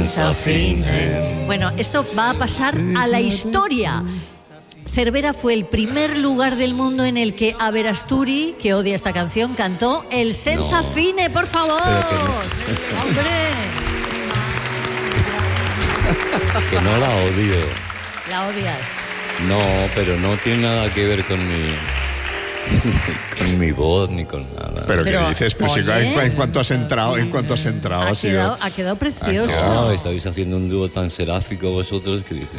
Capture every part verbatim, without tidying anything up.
senza fine. Bueno, esto va a pasar a la historia. Cervera fue el primer lugar del mundo en el que Averasturi, que odia esta canción, cantó el senza no. fine, por favor. No. ¡Hombre! Que no la odio. ¿La odias? No, pero no tiene nada que ver con mi... con mi voz ni con nada. Pero, pero ¿qué dices? Pero si en cuanto has entrado, en cuanto has entrado, ha, ha, quedado, sido... ha quedado precioso. No, estáis haciendo un dúo tan seráfico vosotros que dije...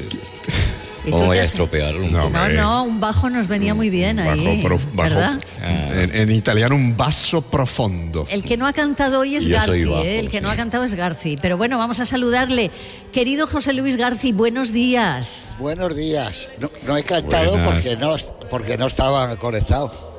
¿Cómo voy a estropear un no, no, no, un bajo nos venía muy bien bajo, ahí, pro, bajo, ¿verdad? En, en italiano un basso profondo. El que no ha cantado hoy es Garci, bajo, ¿eh? El que sí. no ha cantado es Garci. Pero bueno, vamos a saludarle. Querido José Luis Garci, buenos días. Buenos días. No, no he cantado porque no, porque no estaba conectado.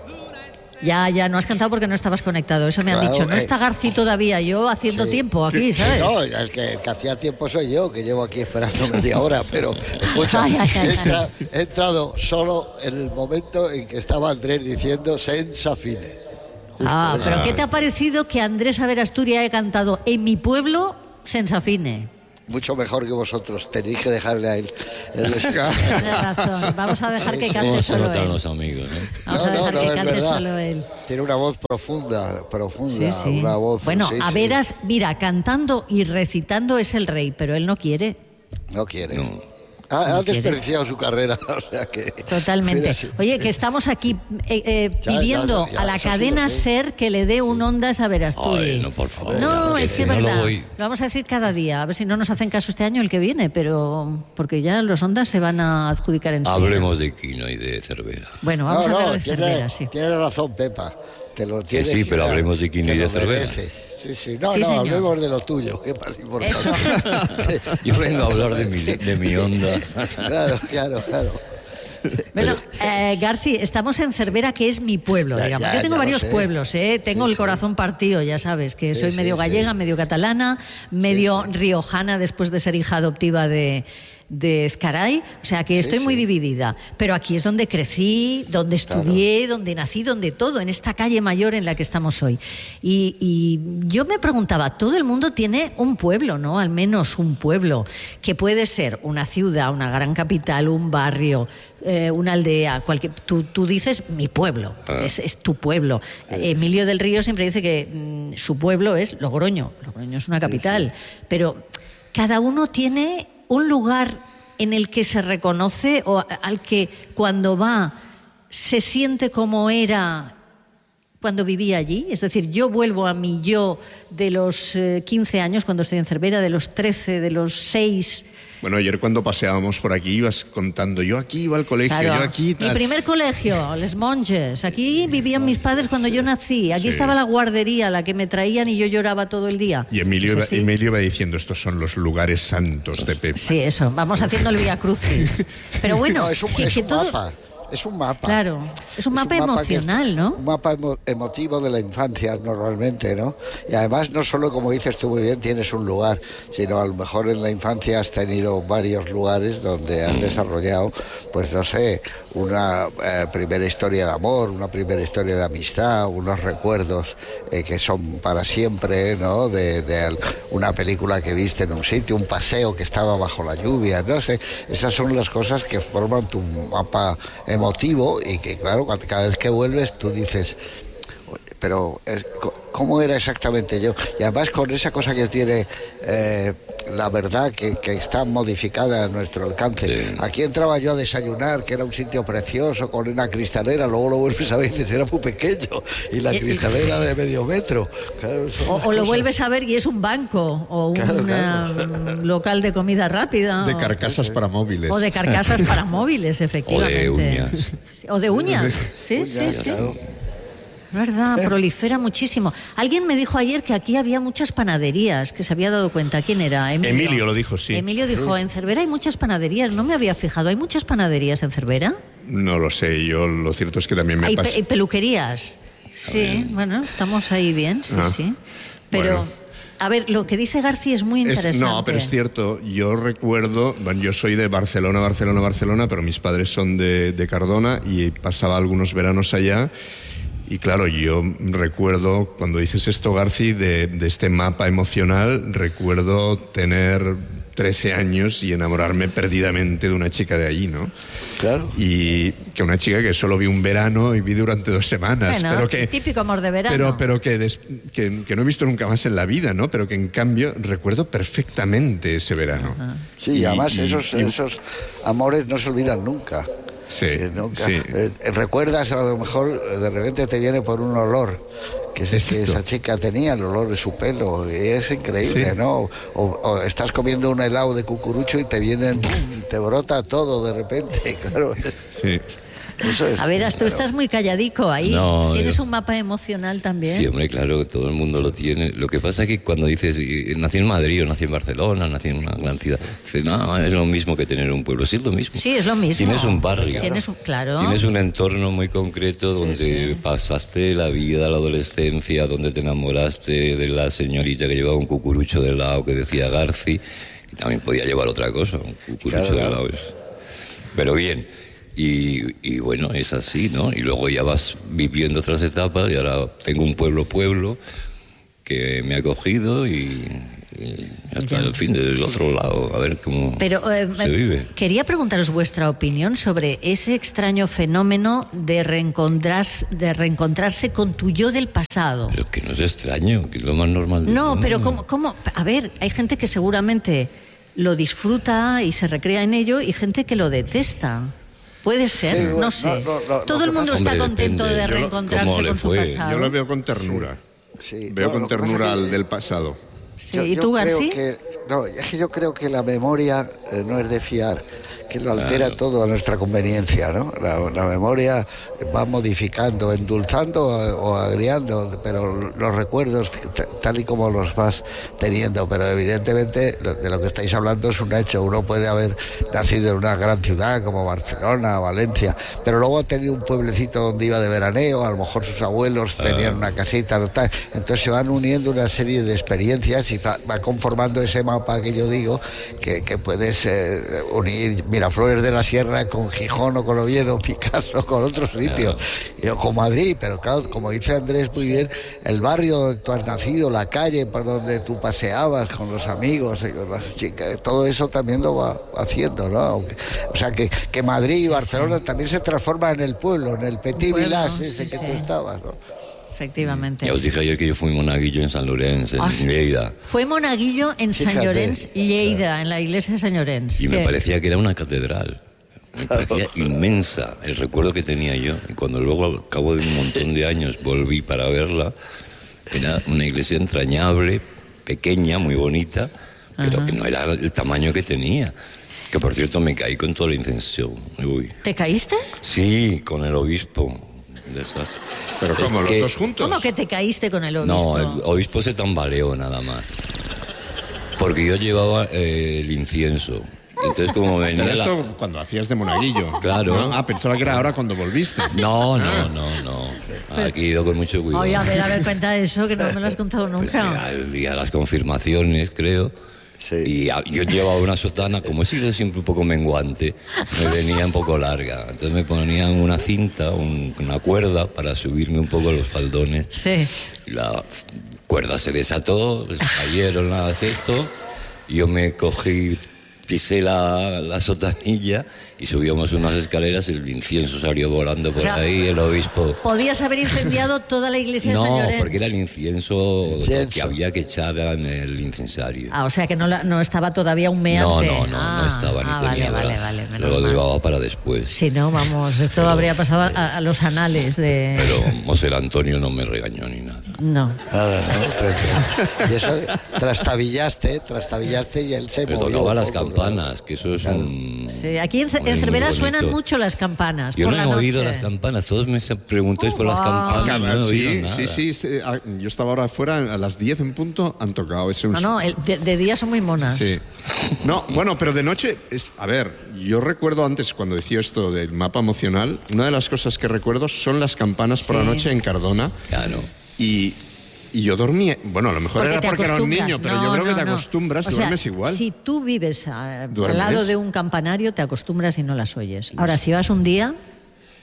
Ya, ya, no has cantado porque no estabas conectado, eso me han claro, dicho. No eh, está Garci todavía, yo haciendo sí, tiempo aquí, ¿sabes? No, el que, el que hacía tiempo soy yo, que llevo aquí esperando media hora, pero escucha, ay, ay, ay, he, entra, he entrado solo en el momento en que estaba Andrés diciendo senza fine. Ah, pero ¿qué te ha parecido que Andrés Averasturi haya cantado en mi pueblo senza fine? Mucho mejor que vosotros, tenéis que dejarle a él. Tienes razón, vamos a dejar que cante solo él. Los amigos, ¿no? Vamos no, a dejar no, que no, cante verdad. solo él. Tiene una voz profunda, profunda, sí, sí. una voz... Bueno, sí, a sí. veras, mira, cantando y recitando es el rey, pero él no quiere. No quiere. No. Ha, no ha desperdiciado su carrera, o sea que... Totalmente. Sí. Oye, que estamos aquí eh, eh, ya, pidiendo ya, ya, a la cadena sí, SER que le dé un Ondas a Averasturi. Ay, no, por favor. No, es que es no verdad. Lo, voy... lo vamos a decir cada día. A ver si no nos hacen caso este año el que viene, pero porque ya los Ondas se van a adjudicar en Hablemos de Quino y de Cervera. Bueno, vamos no, a hablar no, de tiene, Cervera, sí. Tienes razón, Pepa. Te lo que sí, pero ya, hablemos de Quino y de Cervera. Sí, sí. No, sí, no, señor. hablemos de lo tuyo, que es más importante. Eso. Yo vengo a hablar de mi, de mi onda. Claro, claro, claro. Bueno, eh, Garci, estamos en Cervera, que es mi pueblo, ya, digamos. Ya, Yo tengo ya varios pueblos, ¿eh? Tengo sí, el corazón sí. partido, ya sabes, que sí, soy sí, medio gallega, sí. medio catalana, medio sí, sí. riojana después de ser hija adoptiva de... de Ezcaray, o sea que estoy sí, muy sí. dividida, pero aquí es donde crecí, donde estudié, claro. donde nací, donde todo, en esta calle mayor en la que estamos hoy. Y, y yo me preguntaba, todo el mundo tiene un pueblo, ¿no? Al menos un pueblo, que puede ser una ciudad, una gran capital, un barrio, eh, una aldea, cualquier, tú, tú dices mi pueblo, ah. es, es tu pueblo. Sí. Emilio del Río siempre dice que mmm, su pueblo es Logroño, Logroño es una capital, sí, sí. pero cada uno tiene un lugar en el que se reconoce o al que cuando va se siente como era cuando vivía allí. Es decir, yo vuelvo a mi yo de los eh, quince años cuando estoy en Cervera, de los trece, de los seis. Bueno, ayer cuando paseábamos por aquí ibas contando, yo aquí iba al colegio, claro. yo aquí... Tal. Mi primer colegio, Les Monges, aquí vivían mis padres cuando yo nací, aquí sí. estaba la guardería, la que me traían y yo lloraba todo el día. Y Emilio, iba, Emilio iba diciendo, estos son los lugares santos de Pepa. Sí, eso, vamos haciendo el Vía Crucis. Pero bueno, no, es un, que, es que un todo... mapa. Es un mapa. Claro, es un mapa, es un mapa emocional, es, ¿no? Un mapa emo emotivo de la infancia, normalmente, ¿no? Y además, no solo, como dices tú muy bien, tienes un lugar, sino a lo mejor en la infancia has tenido varios lugares donde has desarrollado, pues no sé, una eh, primera historia de amor, una primera historia de amistad, unos recuerdos eh, que son para siempre, ¿no? De, de una película que viste en un sitio, un paseo que estaba bajo la lluvia, no sé. Esas son las cosas que forman tu mapa emotivo y que, claro, cada vez que vuelves tú dices, pero ¿cómo era exactamente yo? Y además con esa cosa que tiene eh, la verdad que, que está modificada a nuestro alcance. Sí. Aquí entraba yo a desayunar, que era un sitio precioso, con una cristalera, luego lo vuelves a ver y dices, era muy pequeño, y la cristalera de medio metro. Claro, o o lo vuelves a ver y es un banco, o claro, un claro. local de comida rápida. De carcasas o, para móviles. O de carcasas para móviles, efectivamente. O de uñas. O de uñas, sí, uñas, sí, sí. Claro. ¿Verdad? Prolifera muchísimo. Alguien me dijo ayer que aquí había muchas panaderías, que se había dado cuenta. ¿Quién era? Emilio, Emilio lo dijo, sí. Emilio dijo, sí. en Cervera hay muchas panaderías. No me había fijado. ¿Hay muchas panaderías en Cervera? No lo sé. Yo lo cierto es que también me ¿Hay pasa. pe peluquerías? Sí, bueno, estamos ahí bien, sí, ah, sí. Pero... Bueno. A ver, lo que dice Garci es muy interesante. Es, no, pero es cierto. Yo recuerdo, bueno, yo soy de Barcelona, Barcelona, Barcelona, pero mis padres son de, de Cardona y pasaba algunos veranos allá. Y claro, yo recuerdo, cuando dices esto, Garci, de, de este mapa emocional, recuerdo tener trece años y enamorarme perdidamente de una chica de allí, ¿no? Claro. Y que una chica que solo vi un verano y vi durante dos semanas. Bueno, pero que, típico amor de verano. Pero, pero que, des, que, que no he visto nunca más en la vida, ¿no? Pero que en cambio recuerdo perfectamente ese verano. Ajá. Sí, y, y además y, esos, y, esos amores no se olvidan nunca. Sí, eh, nunca. sí. Eh, recuerdas, a lo mejor de repente te viene por un olor que, que esa chica tenía, el olor de su pelo, y es increíble, sí. ¿no? O, o estás comiendo un helado de cucurucho y te vienen, te brota todo de repente, claro. Sí. Eso es, a ver, tú claro. Estás muy calladico ahí. No, ¿Tienes yo... un mapa emocional también? Sí, hombre, claro, todo el mundo lo tiene. Lo que pasa es que cuando dices, nací en Madrid o nací en Barcelona, nací en una gran ciudad, dices, no, es lo mismo que tener un pueblo. Sí, es lo mismo. Sí, es lo mismo. Tienes un barrio. Tienes un, claro. Tienes un entorno muy concreto donde sí, sí. pasaste la vida, la adolescencia, donde te enamoraste de la señorita que llevaba un cucurucho de lado que decía Garci, que también podía llevar otra cosa, un cucurucho claro. de lado. Pero bien. Y, y bueno, es así, ¿no? Y luego ya vas viviendo otras etapas y ahora tengo un pueblo pueblo que me ha acogido y, y hasta ya. el fin del otro lado, a ver cómo Pero, eh, se vive. Quería preguntaros vuestra opinión sobre ese extraño fenómeno de reencontrarse, de reencontrarse con tu yo del pasado. Pero que no es extraño, que es lo más normal del No, mundo. pero ¿cómo, cómo? A ver, hay gente que seguramente lo disfruta y se recrea en ello y gente que lo detesta. Puede ser, sí, no sé. No, no, no, Todo no, el mundo está hombre, contento depende. de reencontrarse ¿Cómo le con fue? su pasado. Yo lo veo con ternura. Sí. Veo No, con ternura al que... del pasado. Sí, yo, ¿y yo tú, creo Garci? que, no, es que yo creo que la memoria eh, no es de fiar, que lo altera claro. todo a nuestra conveniencia, ¿no? La, la memoria va modificando, endulzando o agriando, pero los recuerdos tal y como los vas teniendo, pero evidentemente de lo que estáis hablando es un hecho. Uno puede haber nacido en una gran ciudad como Barcelona, Valencia, pero luego ha tenido un pueblecito donde iba de veraneo, a lo mejor sus abuelos tenían una casita, ¿no? Tal. Entonces se van uniendo una serie de experiencias y va, va conformando ese mapa que yo digo, que, que puedes eh, unir Miraflores de la Sierra con Gijón o con Oviedo, Picasso con otros sitios, claro. o con Madrid, pero claro, como dice Andrés muy bien, el barrio donde tú has nacido, la calle por donde tú paseabas con los amigos y con las chicas, todo eso también lo va haciendo, ¿no? O sea que, que Madrid y Barcelona sí, sí. también se transforma en el pueblo, en el petit bueno, village ese sí, que sí. tú estabas, ¿no? Efectivamente. Ya os dije ayer que yo fui monaguillo en San Lorenzo, en oh, Lleida. Fue monaguillo en Fíjate. San Llorenç, Lleida, en la iglesia de San Llorenç. Y ¿Qué? me parecía que era una catedral. Me parecía inmensa el recuerdo que tenía yo. Y cuando luego, al cabo de un montón de años, volví para verla, era una iglesia entrañable, pequeña, muy bonita, pero Ajá. que no era el tamaño que tenía. Que, por cierto, me caí con todo el incenso. Uy. ¿Te caíste? Sí, con el obispo. Desastre. ¿Pero cómo, los dos juntos? ¿Cómo que te caíste con el obispo? No, el obispo se tambaleó nada más. Porque yo llevaba eh, el incienso. Entonces, como venía ¿Pero esto la... cuando hacías de monaguillo? Claro. ¿No? Ah, pensaba que era ahora cuando volviste. No, no, no, no. Aquí he ido con mucho cuidado. Oye, a ver, a ver, cuenta eso, que no me lo has contado nunca. Pues mira, el día de las confirmaciones, creo... Sí. Y yo llevaba una sotana, como he sido siempre un poco menguante, me venía un poco larga. Entonces me ponían una cinta, un, una cuerda para subirme un poco los faldones. Sí. La cuerda se desató, cayeron las esto, y yo me cogí, pisé la, la sotanilla y subíamos unas escaleras, el incienso salió volando por o sea, ahí, el obispo... ¿Podías haber incendiado toda la iglesia no, de San Llorenç? No, porque era el incienso, incienso que había que echar en el incensario. Ah, o sea que no, la, no estaba todavía humeante. No, no, no, ah, no estaba ni ah, tenía vale, brasa. vale, vale, Lo llevaba para después. Sí, no, vamos, esto pero, habría pasado a, a los anales de... Pero Mosel Antonio no me regañó ni nada. No. Nada, no, y eso trastabillaste, trastabillaste y él se pero movió. tocaba las campanas, que eso es claro. un... Sí, aquí en, en Cervera suenan mucho las campanas. Yo por no la he noche. oído las campanas, todos me preguntáis oh, por las campanas, no he oído sí, nada. Sí, sí, sí, yo estaba ahora afuera, a las diez en punto han tocado. Ese no, no, el, de, de día son muy monas. Sí. No, bueno, pero de noche, es, a ver, yo recuerdo antes, cuando decía esto del mapa emocional, una de las cosas que recuerdo son las campanas por sí. la noche en Cardona. Claro. Y... Y yo dormía, bueno, a lo mejor porque era porque era un niño, pero no, yo creo no, que te no. acostumbras, o duermes sea, igual. Si tú vives a, ¿Duermes? al lado de un campanario, te acostumbras y no las oyes. Ahora, si vas un día...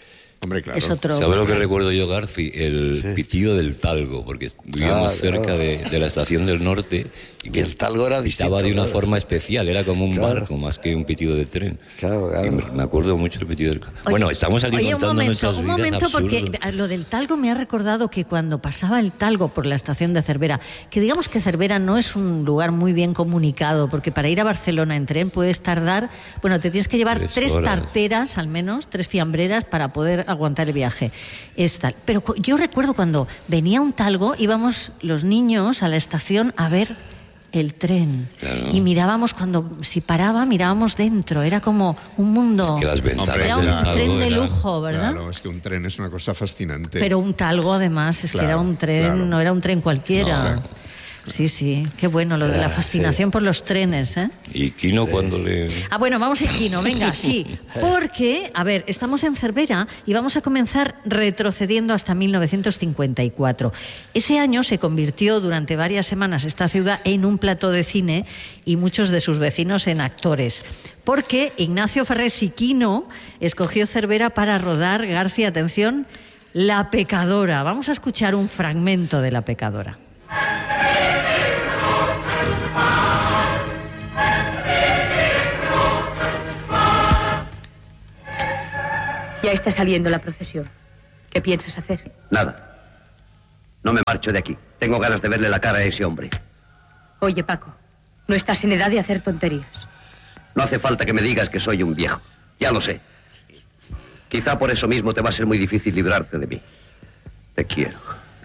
Hombre, claro. Es otro... ¿Sabe lo que recuerdo yo, Garci? El Sí. pitido del talgo, porque vivíamos Ah, cerca claro. de, de la estación del norte y que Y el talgo era pitaba distinto, de una claro. forma especial, era como un Claro. barco más que un pitido de tren. Claro, claro. Y me, me acuerdo mucho el pitido del talgo. Oye, Bueno, estamos aquí oye, contando un momento, nuestras un vidas momento, porque absurdas. lo del talgo me ha recordado que cuando pasaba el talgo por la estación de Cervera, que digamos que Cervera no es un lugar muy bien comunicado, porque para ir a Barcelona en tren puedes tardar, bueno, te tienes que llevar Tres tres horas. tarteras al menos, tres fiambreras para poder aguantar el viaje. Es tal. Pero cu- yo recuerdo cuando venía un talgo, íbamos los niños a la estación a ver el tren. Claro. Y mirábamos cuando, si paraba, mirábamos dentro. Era como un mundo. Es que las ventanas Hombre, Era del un talgo tren de eran- lujo, ¿verdad? Claro, es que un tren es una cosa fascinante. Pero un talgo, además, es Claro, que era un tren, claro. no era un tren cualquiera. No. Sí, sí, qué bueno lo de la Ah, fascinación por los trenes, ¿eh? Y Quino cuando le... Ah, bueno, vamos a Quino, venga, sí. Porque, a ver, estamos en Cervera y vamos a comenzar retrocediendo hasta mil novecientos cincuenta y cuatro. Ese año se convirtió durante varias semanas esta ciudad en un plató de cine y muchos de sus vecinos en actores. Porque Ignacio Farrés y Quino escogió Cervera para rodar, García, atención, La Pecadora. Vamos a escuchar un fragmento de La Pecadora. Ya está saliendo la procesión. ¿Qué piensas hacer? Nada. No me marcho de aquí. Tengo ganas de verle la cara a ese hombre. Oye, Paco, no estás en edad de hacer tonterías. No hace falta que me digas que soy un viejo. Ya lo sé. Quizá por eso mismo te va a ser muy difícil librarte de mí. Te quiero.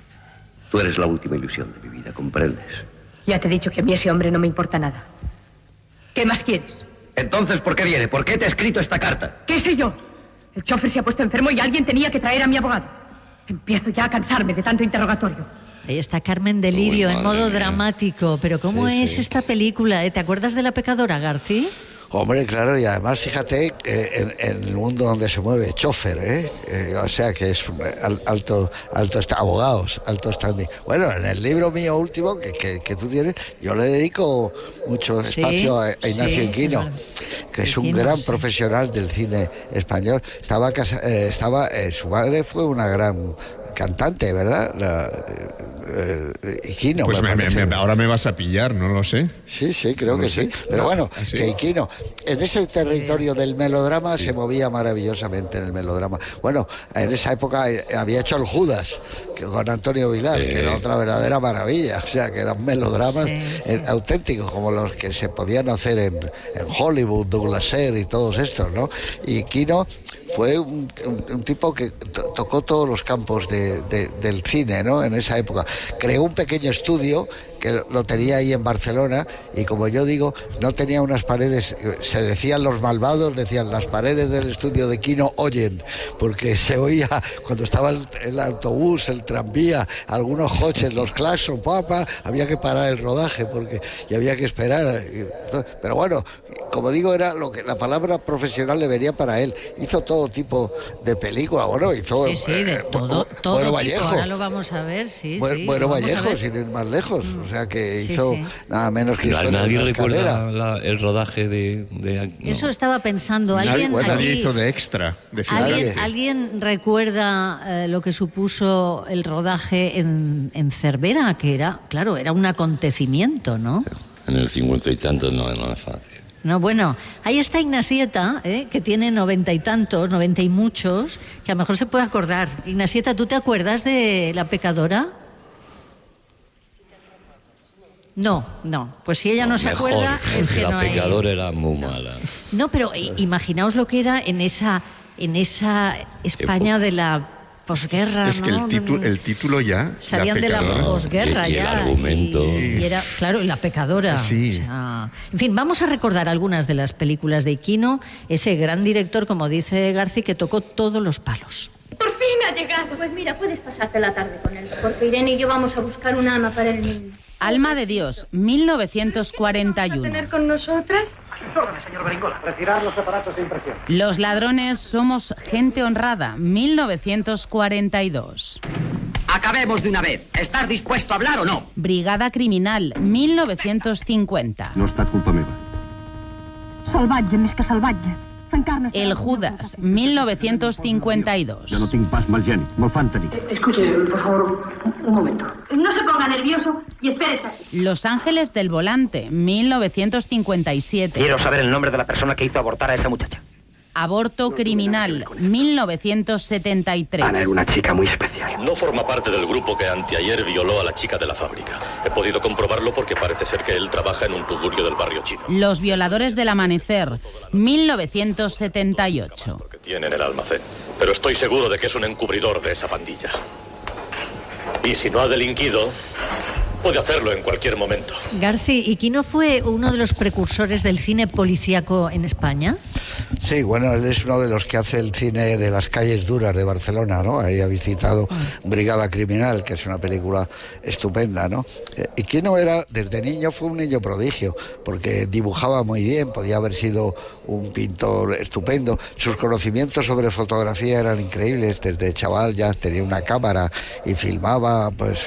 Tú eres la última ilusión de mi vida, ¿comprendes? Ya te he dicho que a mí ese hombre no me importa nada. ¿Qué más quieres? Entonces, ¿por qué viene? ¿Por qué te he escrito esta carta? ¿Qué sé yo? El chofer se ha puesto enfermo y alguien tenía que traer a mi abogado. Empiezo ya a cansarme de tanto interrogatorio. Ahí está Carmen Delirio Uy, en madre modo mía. dramático. Pero ¿cómo Sí, es sí. esta película? ¿Eh? ¿Te acuerdas de La Pecadora, García? Hombre, claro, y además fíjate eh, en, en el mundo donde se mueve, chofer, ¿eh? Eh, o sea que es un al- alto, alto está, abogados, alto standing. Bueno, en el libro mío último que, que, que tú tienes, yo le dedico mucho Sí, espacio a, a Ignacio sí, Iquino, es verdad. que es un Iquino, gran sí. profesional del cine español. Estaba, casa- eh, estaba eh, su madre fue una gran cantante, ¿verdad? La, eh, eh, Iquino, Pues me- me- parece. me- ahora me vas a pillar, no lo sé. Sí, sí, creo No que sé. sí. Pero bueno, ¿Ah, sí? que Iquino, en ese territorio del melodrama se movía maravillosamente en el melodrama. Bueno, en esa época eh, había hecho el Judas, que con Antonio Vilar, Sí. que era otra verdadera maravilla. O sea, que eran melodramas Sí, eh, auténticos, como los que se podían hacer en, en Hollywood, Douglas Sirk y todos estos, ¿no? Y Iquino fue un, un- un tipo que to- tocó todos los campos de- de- del cine, ¿no? En esa época. Creó un pequeño estudio que lo tenía ahí en Barcelona y, como yo digo, no tenía unas paredes, se decían los malvados, decían las paredes del estudio de Quino oyen, porque se oía cuando estaba el, el autobús, el tranvía, algunos coches, los claxon, papá, había que parar el rodaje porque y había que esperar. Pero bueno, como digo, era lo que la palabra profesional le venía para él. Hizo todo tipo de películas, bueno, hizo Sí, sí, de eh, todo, Bu- todo Bueno tipo. Vallejo. Ahora lo vamos a ver, sí, Bu- sí. Bueno lo vamos a Vallejo, ver. sin ir más lejos. O sea que Sí, hizo sí. nada menos que Na- Historia de Nadie una recuerda escalera. la- el rodaje de... de- no. Eso estaba pensando. Nadie, ¿Alguien, bueno, nadie aquí- hizo de extra, de ¿Alguien, figurante. ¿alguien recuerda eh, lo que supuso el rodaje en, en Cervera? Que era, claro, era un acontecimiento, ¿no? En el cincuenta y tantos no, no es fácil. No, bueno, ahí está Ignasieta, ¿eh? Que tiene noventa y tantos, noventa y muchos, que a lo mejor se puede acordar. Ignasieta, ¿tú te acuerdas de La Pecadora? No, no. Pues si ella no, se Mejor, acuerda, es porque que la no hay... pecadora era muy mala. No, pero i- imaginaos lo que era en esa, en esa España de la posguerra, Es que ¿no? el, titu- el título ya... Salían de la pecadora. posguerra Y- y el ya. argumento. Y, y era, claro, la pecadora. Sí. O sea, en fin, vamos a recordar algunas de las películas de Iquino, ese gran director, como dice Garci, que tocó todos los palos. Por fin ha llegado. Pues mira, puedes pasarte la tarde con él, porque Irene y yo vamos a buscar una ama para el niño. Alma de Dios, mil novecientos cuarenta y ¿Vas a uno. tener con nosotras? Los ladrones somos gente honrada, mil novecientos cuarenta y dos. Acabemos de una vez. ¿Estás dispuesto a hablar o no? Brigada Criminal, mil novecientos cincuenta. No es culpa meva. Salvatge, més que salvatge. El Judas, mil novecientos cincuenta y dos. Yo no tengo paz, Malgeni. Molfantani. Escuche, por favor, un momento. No se ponga nervioso y espere. Los Ángeles del Volante, mil novecientos cincuenta y siete. Quiero saber el nombre de la persona que hizo abortar a esa muchacha. Aborto criminal, mil novecientos setenta y tres. Ana era una chica muy especial. No forma parte del grupo que anteayer violó a la chica de la fábrica. He podido comprobarlo porque parece ser que él trabaja en un tugurio del barrio chino. Los Violadores del Amanecer, mil novecientos setenta y ocho. Que tiene en el almacén. Pero estoy seguro de que es un encubridor de esa pandilla. Y si no ha delinquido, puede hacerlo en cualquier momento. Garci, ¿y Quino fue uno de los precursores del cine policíaco en España? Sí, bueno, él es uno de los que hace el cine de las calles duras de Barcelona, ¿no? Ahí ha visitado Brigada Criminal, que es una película estupenda, ¿no? Y Quino era, desde niño, fue un niño prodigio, porque dibujaba muy bien, podía haber sido un pintor estupendo. Sus conocimientos sobre fotografía eran increíbles, desde chaval ya tenía una cámara y filmaba, pues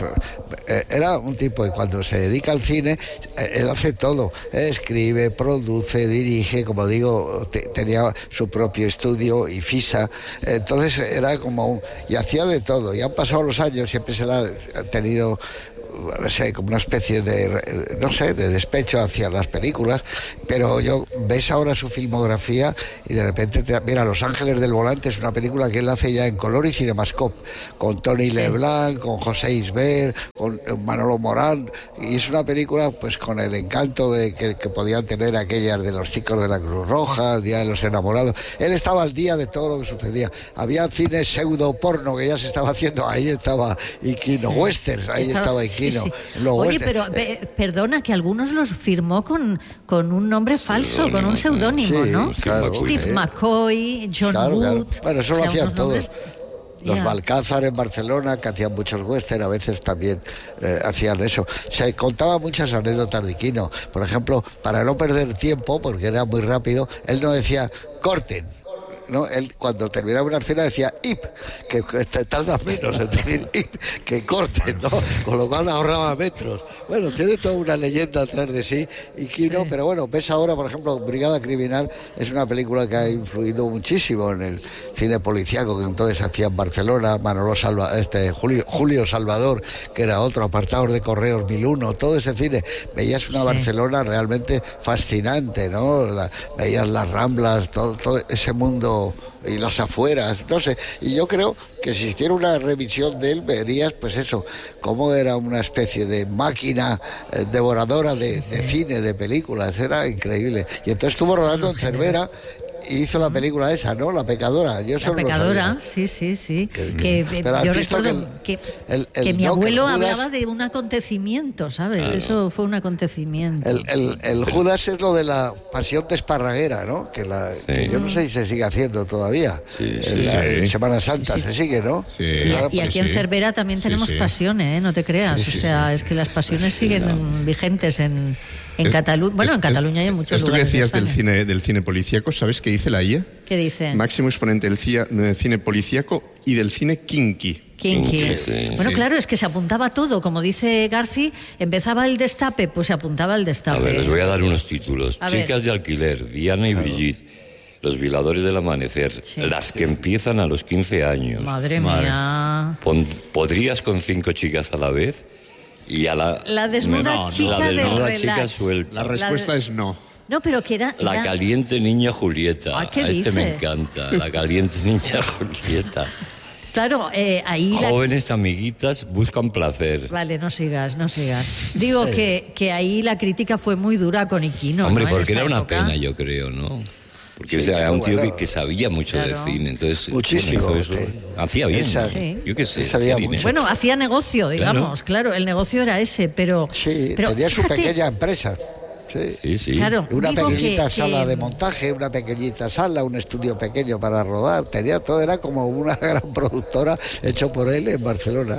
era un tipo, y cuando se dedica al cine, él hace todo, escribe, produce, dirige, como digo, te, tenía su propio estudio y FISA, entonces era como un, y hacía de todo, y han pasado los años, siempre se la ha tenido, no sé, como una especie de, no sé, de despecho hacia las películas, pero yo ves ahora su filmografía y de repente te, mira, Los Ángeles del Volante es una película que él hace ya en color y Cinemascope, con Tony sí. Leblanc, con José Isbert, con Manolo Morán, y es una película pues con el encanto de que, que podían tener aquellas de los chicos de la Cruz Roja, el Día de los Enamorados. Él estaba al día de todo lo que sucedía. Había cine pseudo porno que ya se estaba haciendo, ahí estaba Iquino, sí. Westerns, ahí estaba, estaba Iquino. Sí, sí. Oye, pero pe, perdona, que algunos los firmó con, con un nombre falso, con un seudónimo, sí, ¿no? Claro, Steve sí. McCoy, John claro, Wood. Claro. Bueno, eso lo hacían todos. Nombres... Los yeah. Balcázar en Barcelona, que hacían muchos western, a veces también eh, hacían eso. Se contaba muchas anécdotas de Quino. Por ejemplo, para no perder tiempo, porque era muy rápido, él no decía, corten. ¿No? Él cuando terminaba una escena decía ip, que, que tarda menos en decir ip, que corten, ¿no? Con lo cual ahorraba metros. Bueno, tiene toda una leyenda atrás de sí y Quino, sí. Pero bueno, ves ahora, por ejemplo, Brigada Criminal es una película que ha influido muchísimo en el cine policíaco que entonces hacía en Barcelona, Manolo Salva, este Julio, Julio Salvador, que era otro, Apartados de Correos mil uno, todo ese cine. Veías una sí. Barcelona realmente fascinante, ¿no? La, veías las Ramblas, todo, todo ese mundo y las afueras, no sé, y yo creo que si hiciera una revisión de él verías pues eso, cómo era una especie de máquina eh, devoradora de, de cine, de películas, era increíble, y entonces estuvo rodando en Cervera y hizo la película esa, ¿no? La Pecadora. Yo la Pecadora, sí, sí, sí. Que, que, que yo recuerdo que, que, el, el, que mi abuelo Judas, hablaba de un acontecimiento, ¿sabes? Claro. Eso fue un acontecimiento. El, el, el Judas es lo de la pasión de Esparraguera, ¿no? Que, la, sí. que yo no sé si se sigue haciendo todavía. Sí, en sí, la sí. Semana Santa sí, sí. se sigue, ¿no? Sí. Y, y aquí pues, en sí. Cervera también tenemos sí, sí. pasiones, ¿eh? No te creas. Sí, sí, o sea, sí. es que las pasiones sí, siguen no. vigentes en... En Cataluña, bueno, es, en Cataluña hay muchos esto lugares. Esto que decías de del cine, del cine policíaco, ¿sabes qué dice la I A? ¿Qué dice? Máximo exponente del cine policíaco y del cine kinky. Kinky. Sí, bueno, sí. Claro, es que se apuntaba todo. Como dice Garci, empezaba el destape, pues se apuntaba el destape. A ver, les voy a dar unos títulos. A Chicas ver. de alquiler, Diana y claro. Brigitte. Los violadores del amanecer, sí. Las que empiezan a los quince años. Madre mía. Pon, ¿Podrías con cinco chicas a la vez? Y a la, la desnuda no, chica la desnuda del chica relax. suelta. La respuesta la es no. No, pero que era... La era... caliente niña Julieta. ¿Ah, qué a este dice? me encanta. La caliente niña Julieta. Claro, eh, ahí... Jóvenes la... amiguitas buscan placer. Vale, no sigas, no sigas. Digo que, que ahí la crítica fue muy dura con Iquino. Hombre, ¿no? porque era una época. pena, yo creo, ¿no? Porque sí, o sea, era un tío bueno, que, que sabía mucho claro. de cine, entonces muchísimo, bueno, eso, sí. hacía bien, Esa, sí. yo qué sé, sabía hacía mucho. Bueno, hacía negocio, digamos, claro. claro, el negocio era ese, pero... Sí, pero, tenía fíjate, su pequeña empresa. Sí, sí. sí. Claro, una pequeñita que, sala que... de montaje, una pequeñita sala, un estudio pequeño para rodar, tenía todo, era como una gran productora hecho por él en Barcelona.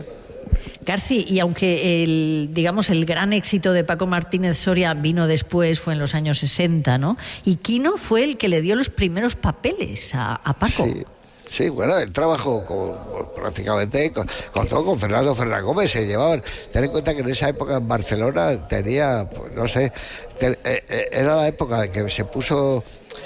Garci, y aunque el, digamos, el gran éxito de Paco Martínez Soria vino después, fue en los años sesenta, ¿no? Y Quino fue el que le dio los primeros papeles a, a Paco. Sí. Sí, bueno, él trabajó con, prácticamente con, con todo, con Fernando Ferragómez, se llevaban. Ten en cuenta que en esa época en Barcelona tenía, pues, no sé, te, eh, era la época en que se puso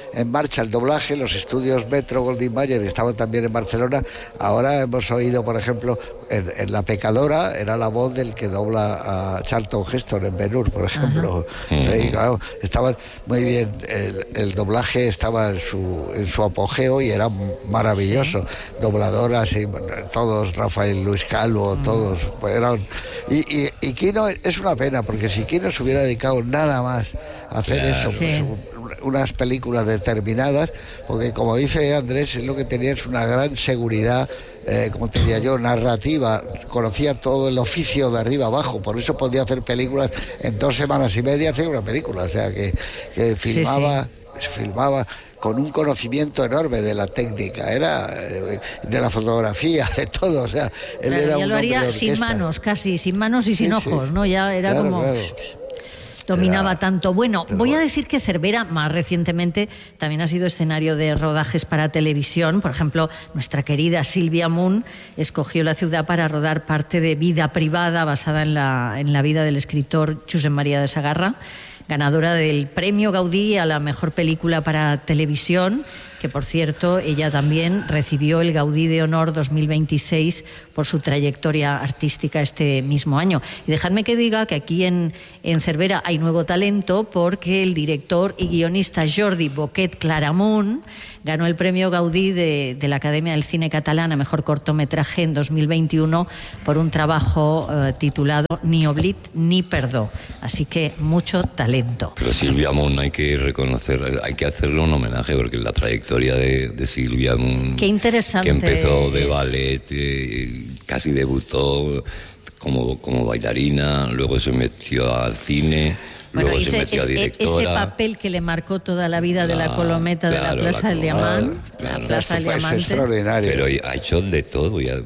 en marcha el doblaje, los estudios Metro Goldwyn Mayer estaban también en Barcelona. Ahora hemos oído, por ejemplo, en, en La Pecadora era la voz del que dobla a Charlton Heston en Ben-Hur, por ejemplo. Sí, claro, estaban muy bien, el, el doblaje estaba en su, en su apogeo y era maravilloso. Sí. Dobladoras y todos, Rafael Luis Calvo, mm. todos, pues eran... Y, y, y Quino es una pena, porque si Quino se hubiera dedicado nada más a hacer claro. eso, sí. pues, unas películas determinadas, porque como dice Andrés, es lo que tenía es una gran seguridad, eh, como te diría yo, narrativa, conocía todo el oficio de arriba abajo, por eso podía hacer películas en dos semanas y media, hacía una película, o sea, que, que filmaba, sí, sí. filmaba con un conocimiento enorme de la técnica, era de la fotografía, de todo, o sea, él claro, era ya un lo haría hombre de sin manos, casi, sin manos y sin sí, ojos, sí. ¿no? Ya era claro, como... Claro. Dominaba Era, tanto. Bueno, pero... voy a decir que Cervera, más recientemente, también ha sido escenario de rodajes para televisión. Por ejemplo, nuestra querida Silvia Moon escogió la ciudad para rodar parte de Vida Privada, basada en la, en la vida del escritor Josep María de Sagarra, ganadora del Premio Gaudí a la mejor película para televisión, que por cierto ella también recibió el Gaudí de Honor dos mil veintiséis por su trayectoria artística este mismo año. Y dejadme que diga que aquí en, en Cervera hay nuevo talento, porque el director y guionista Jordi Boquet Claramunt ganó el Premio Gaudí de, de la Academia del Cine Catalán a mejor cortometraje en dos mil veintiuno por un trabajo eh, titulado Ni oblit ni perdó. Así que mucho talento. Pero Silvia Moon hay que reconocer, hay que hacerle un homenaje, porque la trayectoria de, de Silvia Moon, qué interesante, que empezó de es. ballet, eh, casi debutó como, como bailarina, luego se metió al cine. Bueno, luego hice, se metió a directora. Ese papel que le marcó toda la vida de la, la Colometa, claro, de la Plaza la del Diamante, claro, la Plaza del pues Diamante. Es extraordinario. Pero ha hecho de todo, ya,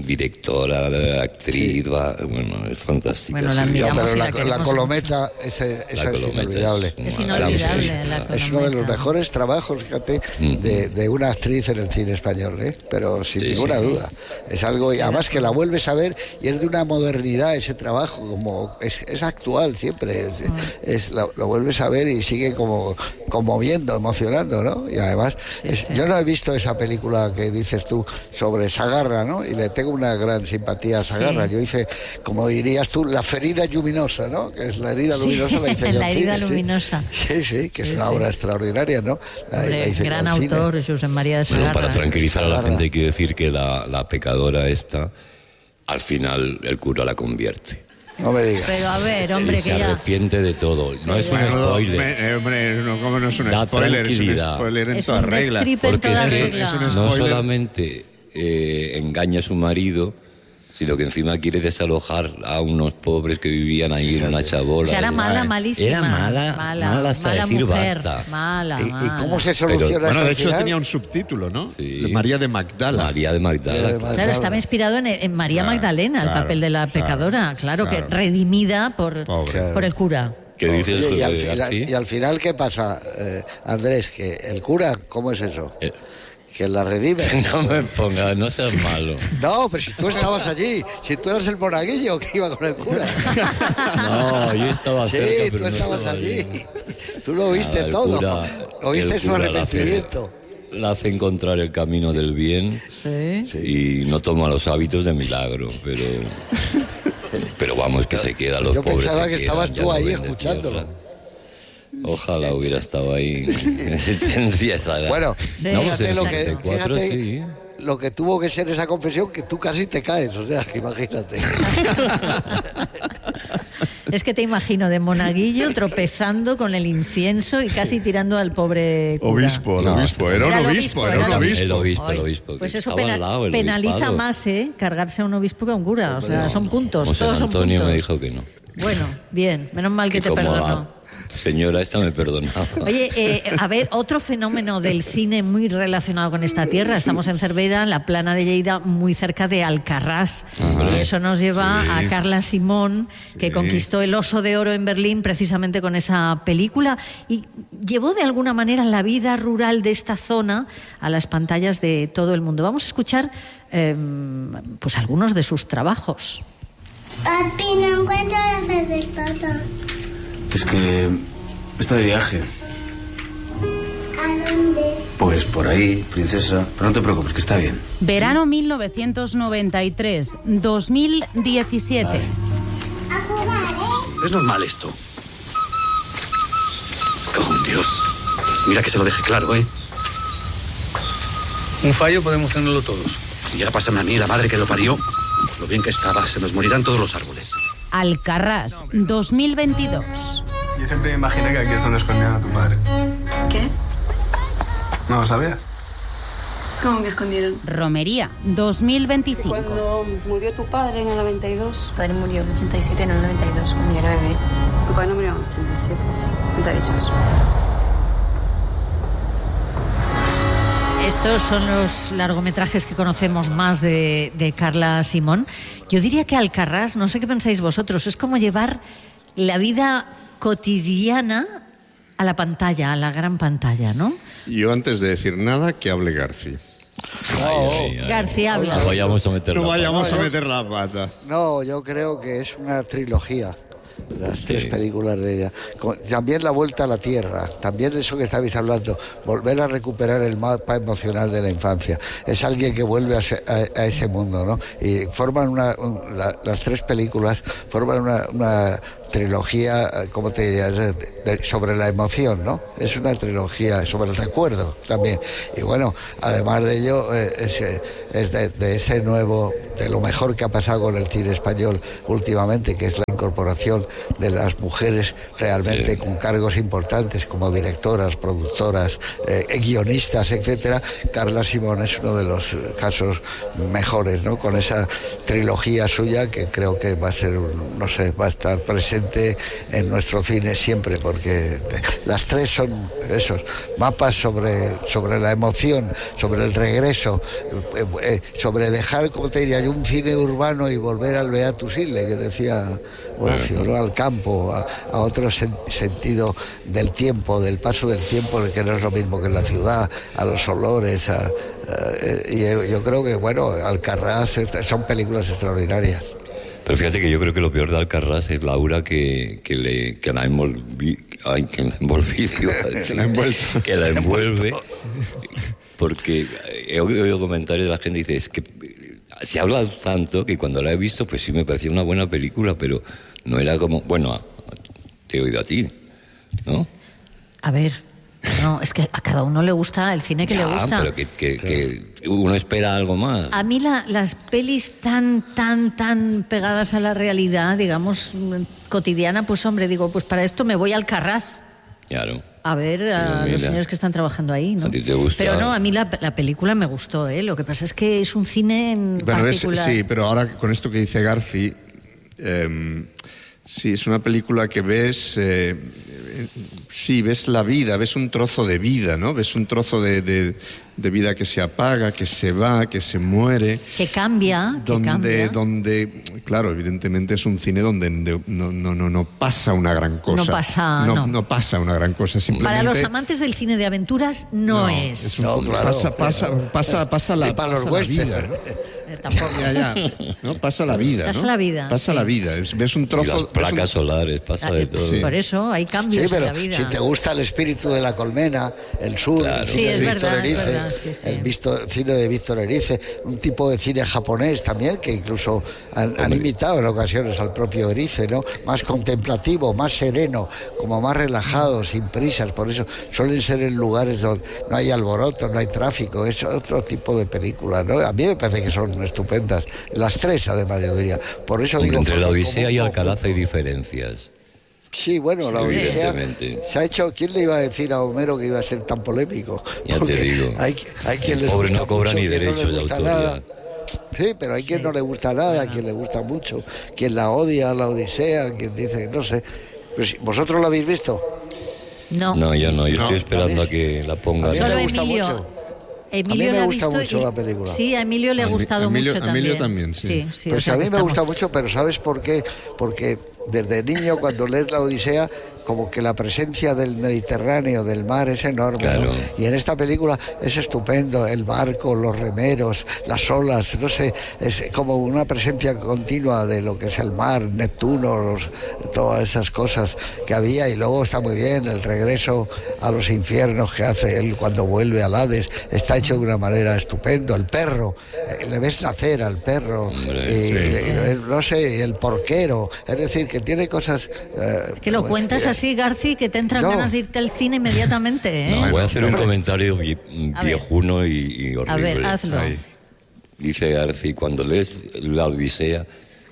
directora, actriz, sí. va, bueno, es fantástica. Bueno, la Silvia. No, pero y la, la la Colometa, ese, esa la es Colometa inolvidable. Es, es inolvidable. La es uno de los mejores trabajos, fíjate, mm. de, de una actriz en el cine español, ¿eh? Pero sin sí, ninguna sí, duda. Sí. Es algo, y además que la vuelves a ver y es de una modernidad ese trabajo, como es, es actual siempre. Es, mm. es, lo, lo vuelves a ver y sigue como conmoviendo, emocionando, ¿no? Y además, sí, es, sí. yo no he visto esa película que dices tú sobre Sagarra, ¿no? Y le tengo una gran simpatía a Sagarra. Sí. Yo hice, como dirías tú, la ferida luminosa, ¿no? Que es la herida sí. luminosa, la hice yo. La herida cine, luminosa. Sí, sí, que es sí, una sí. obra extraordinaria, ¿no? La, Hombre, la hice gran autor, Josep María de Sagarra. Bueno, para tranquilizar a la gente hay que decir que la, la pecadora esta, al final el cura la convierte. No me digas. Pero a ver, hombre, y que se ya... arrepiente de todo. No Pero es un spoiler. Me, hombre, no, ¿cómo no es un da spoiler? Es un spoiler en es toda un regla. Porque en toda es, regla. es un no solamente eh, engaña a su marido, sino que encima quiere desalojar a unos pobres que vivían ahí en una chabola. O sea, era mala, malísima. Era mala, mala, mala hasta mala decir mujer, basta. Mala, ¿Y, mala. ¿Y cómo se soluciona Pero, bueno, eso? de hecho final? tenía un subtítulo, ¿no? Sí. María de Magdala. María de Magdala. María de claro. Claro, estaba inspirado en, en María Claro, Magdalena, el claro, papel de la pecadora, claro, claro. que redimida por, Pobre. por el cura. ¿Qué dices, Oye, y, al José final, García? y al final, ¿qué pasa, eh, Andrés? Que el cura, ¿cómo es eso? Eh. Que la redime. No me pongas, no seas malo. No, pero si tú estabas allí, si tú eras el monaguillo que iba con el cura. No, yo estaba sí, cerca, pero tú no estabas estaba allí. allí. Tú lo viste Nada, el todo. cura- Oíste el su cura la arrepentimiento. hace, la hace encontrar el camino del bien Sí. y no toma los hábitos de milagro, pero pero vamos, que se queda los Yo pobres. pensaba se que quedan, estabas ya tú no ahí ven de escuchándolo. tierra. Ojalá hubiera estado ahí. Tendría esa edad. Bueno, Sí, no, pues fíjate en lo el que, setenta y cuatro fíjate sí. lo que tuvo que ser esa confesión, que tú casi te caes, o sea, que imagínate. Es que te imagino de monaguillo tropezando con el incienso y casi tirando al pobre cura. Obispo, el No, obispo, era un Era el obispo, obispo, era era un el obispo. El obispo, el Ay, obispo. Pues que eso estaba pena- al lado, el penaliza obispado. más, ¿eh? Cargarse a un obispo que a un cura. O sea, No, son no. puntos. José Todos son Antonio puntos. me dijo que no. Bueno, bien. Menos mal que Que te como perdonó. la señora esta me perdonaba. Oye, eh, a ver, otro fenómeno del cine muy relacionado con esta tierra. Estamos en Cervera, en la Plana de Lleida, muy cerca de Alcarrás. Ajá. Y eso nos lleva Sí. a Carla Simón, que Sí. conquistó el Oso de Oro en Berlín precisamente con esa película. Y llevó de alguna manera la vida rural de esta zona a las pantallas de todo el mundo. Vamos a escuchar eh, pues algunos de sus trabajos. Papi, no encuentro la fe del papá. Es que está de viaje. ¿A dónde? Pues por ahí, princesa. Pero no te preocupes, que está bien. Verano mil novecientos noventa y tres, dos mil diecisiete. Vale. A jugar, ¿eh? Es normal esto. Cago en Dios. Mira que se lo deje claro, ¿eh? Un fallo podemos tenerlo todos. Y ahora pásame a mí, la madre que lo parió. Lo bien que estaba, se nos morirán todos los árboles. Alcarrás, dos mil veintidós. Yo siempre me imaginé que aquí es donde escondían a tu padre. ¿Qué? ¿No lo sabías? ¿Cómo que escondieron? Romería, dos mil veinticinco. Cuando murió tu padre en el noventa y dos. Tu padre murió en el ochenta y siete, en el noventa y dos, cuando yo era bebé. Tu padre no murió en el ochenta y siete. ¿Qué te ha dicho eso? Estos son los largometrajes que conocemos más de, de Carla Simón. Yo diría que Alcarrás, no sé qué pensáis vosotros, es como llevar la vida cotidiana a la pantalla, a la gran pantalla, ¿no? Yo antes de decir nada, que hable Garci. No, García habla. No vayamos a meter no la vayamos pata. a meter la pata. No, yo creo que es una trilogía. Las Sí. tres películas de ella. Con- También La Vuelta a la Tierra, también eso que estabais hablando, volver a recuperar el mapa emocional de la infancia. Es alguien que vuelve a, ese- a- a ese mundo, ¿no? Y forman una, un- la- las tres películas forman una, una trilogía, eh, ¿cómo te diría? De- de- sobre la emoción, ¿no? Es una trilogía sobre el recuerdo también. Y bueno, además de ello, eh, es, eh, es de, de ese nuevo, de lo mejor que ha pasado con el cine español últimamente, que es la incorporación de las mujeres realmente Sí. con cargos importantes como directoras, productoras, eh, guionistas, etcétera. Carla Simón es uno de los casos mejores, ¿no? Con esa trilogía suya que creo que va a ser, un- no sé, va a estar presente en nuestro cine siempre, porque las tres son esos mapas sobre, sobre la emoción, sobre el regreso, eh, eh, sobre dejar, como te diría yo, un cine urbano y volver al Beatus Ille, que decía Horacio, ¿no? Al campo, a, a otro sen- sentido del tiempo, del paso del tiempo, que no es lo mismo que en la ciudad, a los olores, a, a- y yo, yo creo que, bueno, Alcarrás eh, son películas extraordinarias. Pero fíjate que yo creo que lo peor de Alcarrás es Laura que, que, le, que la envolví, ay, que la envolví, digo, La ha envuelto. que la envuelve, porque he oído comentarios de la gente que dice, es que se ha hablado tanto que cuando la he visto, pues sí me parecía una buena película, pero no era como, bueno, te he oído a ti, ¿no? A ver, no, es que a cada uno le gusta el cine que Ya, le gusta. pero que, que, que uno espera algo más. A mí la- las pelis tan, tan, tan pegadas a la realidad, digamos, mm, cotidiana, pues hombre, digo, pues para esto me voy al Carrás. Claro. A ver a Pero mira, los señores que están trabajando ahí, ¿no? ¿a ti te gusta? Pero no, a mí la, la película me gustó, ¿eh? Lo que pasa es que es un cine en Pero es- particular. sí, pero ahora con esto que dice Garci, eh, sí, es una película que ves, eh, eh, sí, ves la vida, ves un trozo de vida, ¿no? Ves un trozo de, de- de vida que se apaga, que se va, que se muere. Que cambia, que Donde, cambia. donde, claro, evidentemente es un cine donde de- no, no, no, no pasa una gran cosa. No pasa, no. no pasa una gran cosa, simplemente. Para los amantes del cine de aventuras no, es. Es un- No, claro. pasa, pasa, pasa, pasa la, Y para los pasa la western. vida, ¿no? Eh, tampoco. Ya, ya, ¿no? Pasa la vida, Pasa ¿no? la vida, Pasa sí. la vida. Es- Ves un Y trozo. las ves placas un- solares, pasa Ah, de eh, todo. Sí. Por eso hay Sí, cambios pero en la vida. si te gusta el espíritu de la colmena, el sur, Claro. el Sí, cine es de verdad, Víctor es Erice, verdad, sí, sí. el visto- cine de Víctor Erice, un tipo de cine japonés también, que incluso han, han imitado en ocasiones al propio Erice, ¿no? Más contemplativo, más sereno, como más relajado, sin prisas, por eso suelen ser en lugares donde no hay alboroto, no hay tráfico, es otro tipo de películas, ¿no? A mí me parece que son estupendas, las tres además, yo diría. Por eso Hombre, digo, entre la como- Odisea y como- Alcalá hay diferencias. Sí, bueno, la Sí, Odisea evidentemente. se ha hecho. ¿Quién le iba a decir a Homero que iba a ser tan polémico? Ya te Porque digo. Hay, hay quien El le pobre gusta no cobra mucho, ni quien no le derechos de gusta autoría. nada. Sí, pero hay quien no le gusta nada, a quien le gusta mucho, quien la odia, la Odisea, quien dice, no sé. Pues, ¿vosotros la habéis visto? No. No, yo no, yo No, estoy esperando a a que la pongan. a mí Solo me gusta Emilio. mucho. Emilio A mí me la ha gusta visto mucho y- la película. Sí, a Emilio le ha A mí- gustado Emilio- mucho Emilio también. también, sí. Sí, sí, Pues o sea a que mí me estamos- gusta mucho, pero ¿sabes por qué? Porque desde niño, cuando lees la Odisea, como que la presencia del Mediterráneo, del mar, es enorme, claro. ¿no? Y en esta película es estupendo, el barco, los remeros, las olas, no sé, es como una presencia continua de lo que es el mar, Neptuno, los, todas esas cosas que había, y luego está muy bien el regreso a los infiernos que hace él cuando vuelve al Hades, está hecho de una manera estupendo, el perro, eh, le ves nacer al perro, Hombre, y, sí, sí. Eh, no sé, el porquero, es decir, que tiene cosas... Eh, que lo cuentas eh, así, Garci, que te entran no. ganas de irte al cine inmediatamente, ¿eh? No, voy a hacer un Hombre. comentario vie- A ver. viejuno y, y horrible. A ver, hazlo. Ahí. Dice Garci, cuando lees la Odisea,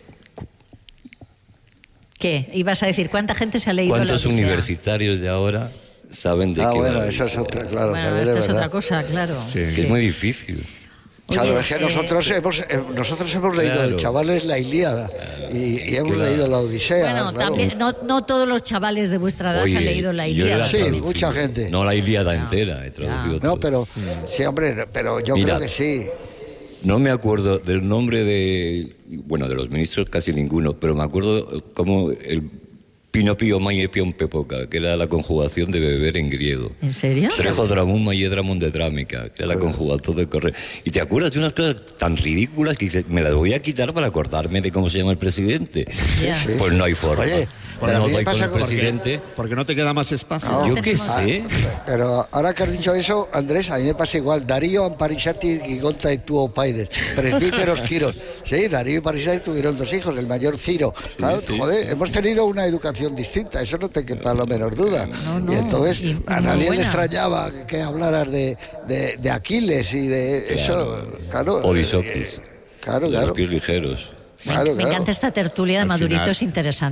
¿Qué? Ibas a decir, ¿cuánta gente se ha leído la ¿cuántos Odisea? universitarios de ahora saben de Ah, qué va bueno, la eso es Odisea? otra, claro, Bueno, también esta es es verdad. otra cosa, claro. Sí. Es que es muy difícil. Claro, Oye, es que eh, nosotros hemos eh, nosotros hemos leído Claro. el Chavales la Ilíada y, y hemos Claro. leído la Odisea. Bueno, claro. también, no, no todos los chavales de vuestra edad Oye, han leído la yo Ilíada. la he Sí, traducido. mucha gente. No la Ilíada entera, he traducido No, todo. pero sí, hombre, pero yo Mira. creo que sí. No me acuerdo del nombre de... Bueno, de los ministros casi ninguno, pero me acuerdo como el Pinopio Maiepion Pepoca, que era la conjugación de beber en griego. ¿En serio? Trejo dramún maiedramun de drámica, que era la conjugación de correr. Y te acuerdas de unas cosas tan ridículas que dices, me las voy a quitar para acordarme de cómo se llama el presidente. Ya. Sí. Pues no hay forma. Oye, pero a no mí me doy con pasa el con- presidente. Porque no te queda más espacio. No. Yo qué tenemos- sé. Pero ahora que has dicho eso, Andrés, a mí me pasa igual. Darío, Amparisati y Gonta y Tuo Paides, presbíteros Ciros. Sí, Darío y Amparisati tuvieron dos hijos, el mayor Ciro. Claro, sí, joder, sí, hemos tenido una educación distinta, eso no te quepa la menor duda. No, no, Y entonces y- y a muy nadie le buena. extrañaba que hablaras de, de, de Aquiles y de eso. Claro. Odisokis. Claro, De los claro. pies ligeros. Claro, Me claro. encanta esta tertulia de Al Madurito, final- es interesante.